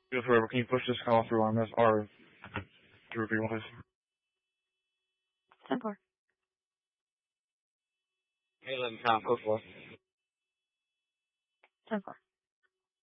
Good forever. Can you push this call through on this or to repeat one, please? 10-4. Hey, 11 pound, code 4. 10-4.